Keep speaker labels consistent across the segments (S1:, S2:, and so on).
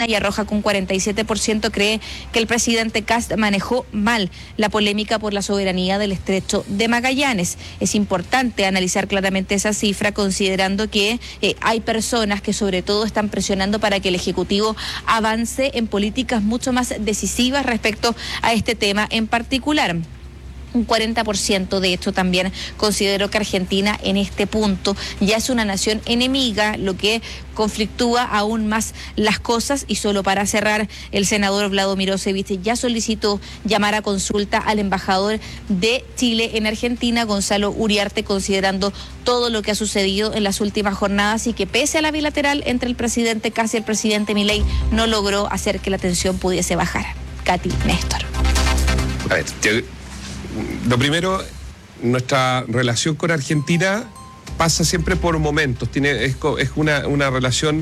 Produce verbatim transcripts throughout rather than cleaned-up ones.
S1: y arroja que un cuarenta y siete por ciento cree que el presidente Kast manejó mal la polémica por la soberanía del Estrecho de Magallanes. Es importante analizar claramente esa cifra, considerando que eh, hay personas que sobre todo están presionando para que el Ejecutivo avance en políticas mucho más decisivas respecto a este tema en particular. Un cuarenta por ciento de hecho también consideró que Argentina en este punto ya es una nación enemiga, lo que conflictúa aún más las cosas. Y solo para cerrar, el senador Vlado Mirosevic ya solicitó llamar a consulta al embajador de Chile en Argentina, Gonzalo Uriarte, considerando todo lo que ha sucedido en las últimas jornadas y que pese a la bilateral entre el presidente Kast y el presidente Milei no logró hacer que la tensión pudiese bajar. Katy, Néstor.
S2: A ver, te... Lo primero, nuestra relación con Argentina pasa siempre por momentos. Tiene, es, es una, una relación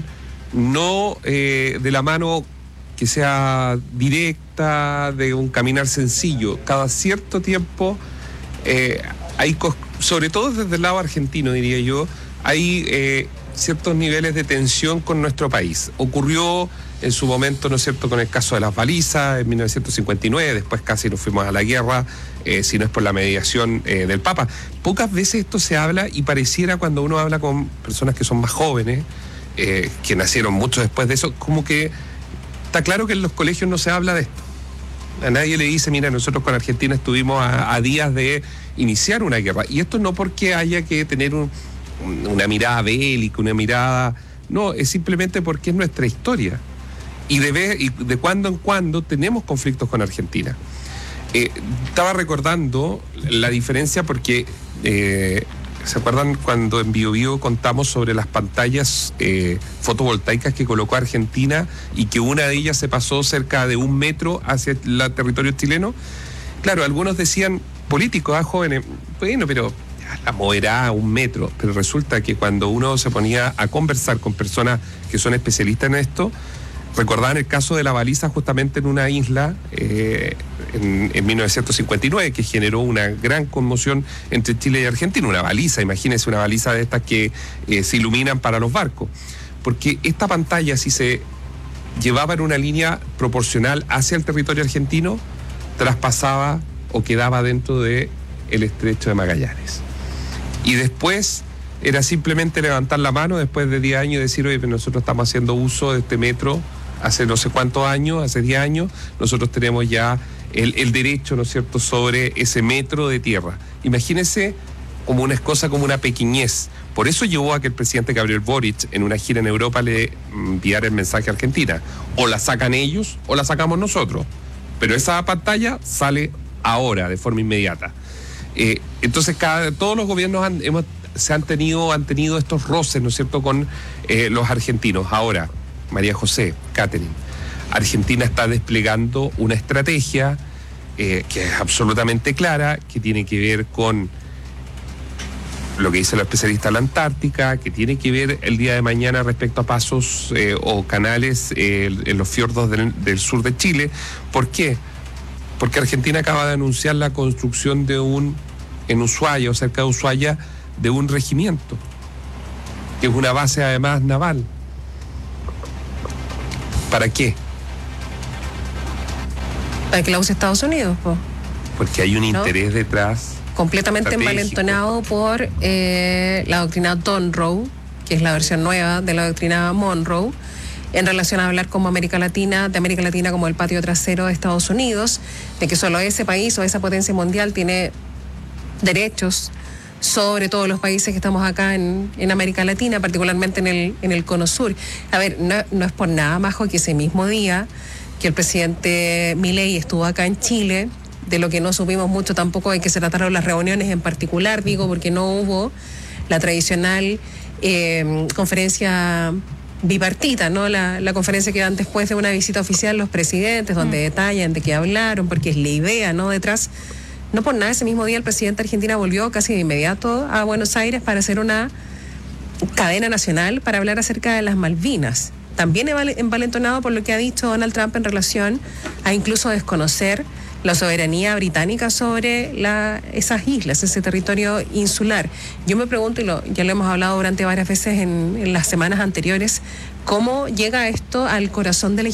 S2: no eh, de la mano que sea directa, de un caminar sencillo. Cada cierto tiempo eh, hay, sobre todo desde el lado argentino, diría yo, hay eh, ciertos niveles de tensión con nuestro país. Ocurrió en su momento, ¿no es cierto?, con el caso de las balizas en mil novecientos cincuenta y nueve, después casi nos fuimos a la guerra, eh, si no es por la mediación eh, del Papa. Pocas veces esto se habla y pareciera, cuando uno habla con personas que son más jóvenes, eh, que nacieron mucho después de eso, como que está claro que en los colegios no se habla de esto. A nadie le dice, mira, nosotros con Argentina estuvimos a, a días de iniciar una guerra. Y esto no porque haya que tener un, una mirada bélica, una mirada... No, es simplemente porque es nuestra historia. Y de, vez, y de cuando en cuando tenemos conflictos con Argentina. Eh, estaba recordando la diferencia porque, eh, ¿se acuerdan cuando en Bio Bio contamos sobre las pantallas eh, fotovoltaicas que colocó Argentina y que una de ellas se pasó cerca de un metro hacia el territorio chileno? Claro, algunos decían, políticos, ah, jóvenes, bueno, pero la moverá a un metro, pero resulta que cuando uno se ponía a conversar con personas que son especialistas en esto, recordaban el caso de la baliza justamente en una isla eh, en, en mil novecientos cincuenta y nueve, que generó una gran conmoción entre Chile y Argentina. Una baliza, imagínense una baliza de estas que eh, se iluminan para los barcos. Porque esta pantalla, si se llevaba en una línea proporcional hacia el territorio argentino, traspasaba o quedaba dentro del Estrecho de Magallanes. Y después era simplemente levantar la mano después de diez años y decir, oye, pero nosotros estamos haciendo uso de este metro hace no sé cuántos años, hace diez años, nosotros tenemos ya el, el derecho, ¿no es cierto?, sobre ese metro de tierra. Imagínense como una cosa, como una pequeñez. Por eso llevó a que el presidente Gabriel Boric, en una gira en Europa, le enviara el mensaje a Argentina. O la sacan ellos o la sacamos nosotros. Pero esa pantalla sale ahora, de forma inmediata. Eh, entonces, cada, todos los gobiernos han, hemos, se han tenido, han tenido estos roces, ¿no es cierto?, con eh, los argentinos. Ahora, María José, Catherine, Argentina está desplegando una estrategia eh, que es absolutamente clara, que tiene que ver con lo que dice la especialista de la Antártica, que tiene que ver el día de mañana respecto a pasos eh, o canales eh, en los fiordos del, del sur de Chile. ¿Por qué? Porque Argentina acaba de anunciar la construcción de un, en Ushuaia o cerca de Ushuaia, de un regimiento, que es una base además naval. ¿Para qué?
S3: Para que la use Estados Unidos, po.
S2: Porque hay un
S3: ¿No?
S2: interés detrás.
S3: Completamente envalentonado por eh, la doctrina Monroe, que es la versión nueva de la doctrina Monroe, en relación a hablar como América Latina, de América Latina como el patio trasero de Estados Unidos, de que solo ese país o esa potencia mundial tiene derechos sobre todos los países que estamos acá en, en América Latina, particularmente en el, en el Cono Sur. A ver, no, no es por nada, Majo, que ese mismo día que el presidente Milei estuvo acá en Chile, de lo que no supimos mucho tampoco de que se trataron las reuniones en particular, digo, porque no hubo la tradicional eh, conferencia bipartita, ¿no? La, la conferencia que dan después de una visita oficial los presidentes, donde mm. detallan de qué hablaron, porque es la idea, ¿no? Detrás. No por nada, ese mismo día el presidente de Argentina volvió casi de inmediato a Buenos Aires para hacer una cadena nacional para hablar acerca de las Malvinas. También envalentonado por lo que ha dicho Donald Trump en relación a incluso desconocer la soberanía británica sobre la, esas islas, ese territorio insular. Yo me pregunto, y lo, ya lo hemos hablado durante varias veces en, en las semanas anteriores, ¿cómo llega esto al corazón de la